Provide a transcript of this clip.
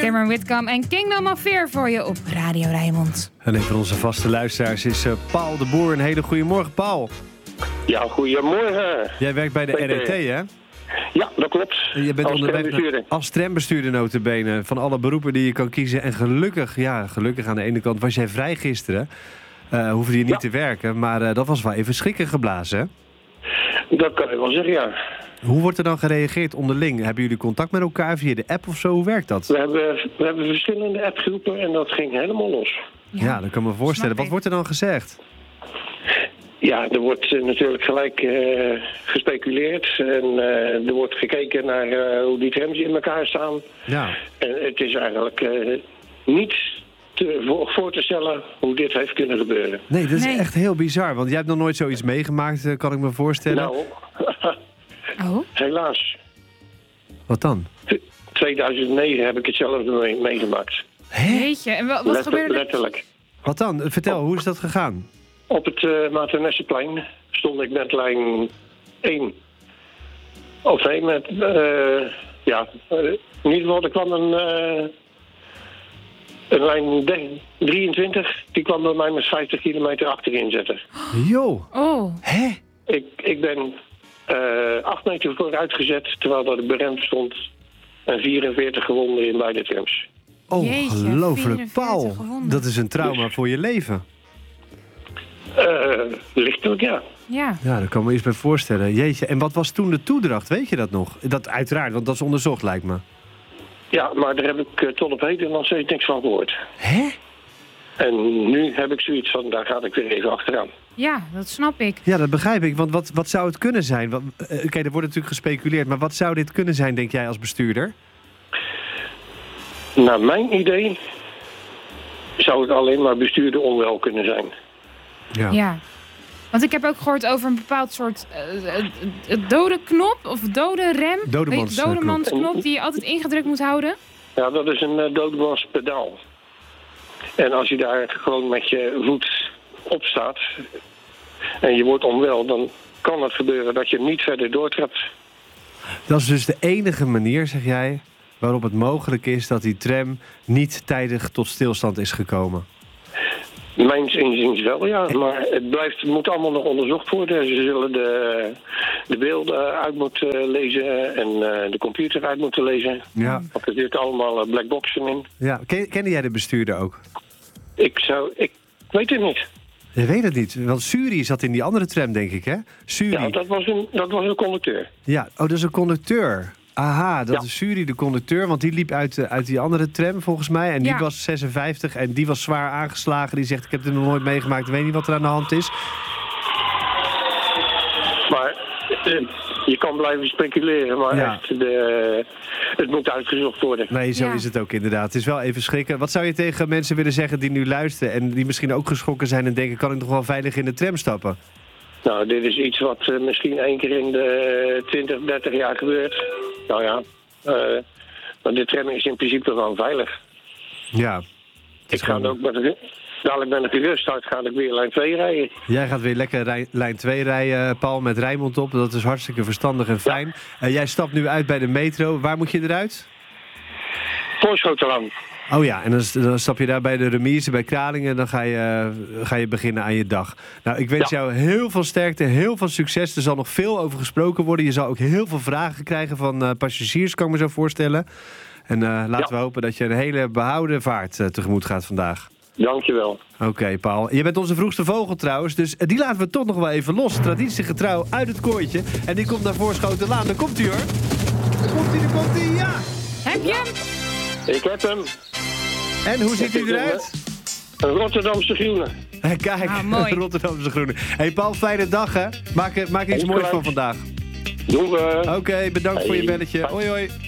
Cameron Whitcomb en Kingdom of Fear voor je op Radio Rijnmond. En een van onze vaste luisteraars is Paul de Boer. Een hele goede morgen, Paul. Ja, goedemorgen. Jij werkt bij de RET, hè? Ja, dat klopt. Je bent onderweg als trambestuurder nota bene. Van alle beroepen die je kan kiezen. En gelukkig aan de ene kant was jij vrij gisteren. Hoefde je niet te werken. Maar dat was wel even schrikken geblazen, hè? Dat kan ik wel zeggen, ja. Hoe wordt er dan gereageerd onderling? Hebben jullie contact met elkaar via de app of zo? Hoe werkt dat? We hebben verschillende appgroepen en dat ging helemaal los. Ja, dat kan me voorstellen. Wat wordt er dan gezegd? Ja, er wordt natuurlijk gelijk gespeculeerd. En er wordt gekeken naar hoe die trams in elkaar staan. Ja. En het is eigenlijk niet voor te stellen hoe dit heeft kunnen gebeuren. Nee, dat is echt heel bizar. Want jij hebt nog nooit zoiets meegemaakt, kan ik me voorstellen. Nou, helaas. Wat dan? 2009 heb ik hetzelfde meegemaakt. Jeetje, en wat gebeurde er? Letterlijk. Wat dan? Vertel, hoe is dat gegaan? Op het Maartennesseplein stond ik met lijn 1. Of nee, met... in ieder geval, er kwam een lijn 23. Die kwam bij mij met 50 kilometer achterin zetten. Jo. Oh. Hè? Ik ben 8 meter vooruit gezet, terwijl dat ik beremd stond. En 44 gewonden in beide trams. Ongelooflijk, Paul. Dat is een trauma voor je leven. Lichtelijk, ja. Ja, daar kan me iets bij voorstellen. Jeetje, en wat was toen de toedracht? Weet je dat nog? Dat uiteraard, want dat is onderzocht, lijkt me. Ja, maar daar heb ik tot op heden nog steeds niks van gehoord. Hè? En nu heb ik zoiets van, daar ga ik weer even achteraan. Ja, dat snap ik. Ja, dat begrijp ik. Want wat zou het kunnen zijn? Kijk, er wordt natuurlijk gespeculeerd. Maar wat zou dit kunnen zijn, denk jij, als bestuurder? Naar mijn idee zou het alleen maar bestuurder onwel kunnen zijn. Ja. Want ik heb ook gehoord over een bepaald soort dode knop of dode rem. Dodemansknop die je altijd ingedrukt moet houden. Ja, dat is een dodemanspedaal. En als je daar gewoon met je voet op staat en je wordt onwel, dan kan het gebeuren dat je niet verder doortrapt. Dat is dus de enige manier, zeg jij, waarop het mogelijk is dat die tram niet tijdig tot stilstand is gekomen. Mijns inziens wel, ja. Maar het moet allemaal nog onderzocht worden. Ze zullen de beelden uit moeten lezen en de computer uit moeten lezen. Ja. Want er zitten allemaal blackboxen in. Ja. Kende jij de bestuurder ook? Ik weet het niet. Je weet het niet, want Suri zat in die andere tram, denk ik, hè? Suri. Ja, dat was een conducteur. Ja, dat is een conducteur. Aha, dat is Suri, de conducteur, want die liep uit die andere tram volgens mij. En die was 56 en die was zwaar aangeslagen. Die zegt, ik heb het nog nooit meegemaakt, ik weet niet wat er aan de hand is. Maar je kan blijven speculeren, maar echt, het moet uitgezocht worden. Nee, zo is het ook inderdaad. Het is wel even schrikken. Wat zou je tegen mensen willen zeggen die nu luisteren en die misschien ook geschrokken zijn en denken, kan ik nog wel veilig in de tram stappen? Nou, dit is iets wat misschien 1 keer in de 20, 30 jaar gebeurt. Nou ja, maar de tram is in principe gewoon veilig. Ja. Ik ga ook dadelijk ben ik gerust, ga ik weer lijn 2 rijden. Jij gaat weer lekker lijn 2 rijden, Paul, met Rijnmond op. Dat is hartstikke verstandig en fijn. Jij stapt nu uit bij de metro. Waar moet je eruit? Voorschotenland. Oh ja, en dan stap je daar bij de remise, bij Kralingen. Dan ga je beginnen aan je dag. Nou, ik wens jou heel veel sterkte, heel veel succes. Er zal nog veel over gesproken worden. Je zal ook heel veel vragen krijgen van passagiers, kan ik me zo voorstellen. En laten we hopen dat je een hele behouden vaart tegemoet gaat vandaag. Dankjewel. Oké, Paul. Je bent onze vroegste vogel trouwens, dus die laten we toch nog wel even los. Traditiegetrouw uit het kooitje. En die komt naar Voorschotenlaan. Daar komt hij hoor. Daar komt hij, ja. Heb je hem? Ik heb hem. En hoe ziet hij eruit? Een Rotterdamse groene. Kijk, mooi. Rotterdamse groene. Hey Paul, fijne dag hè. Maak er iets moois van vandaag. Doen we. Oké, bedankt voor je belletje. Hoi hoi.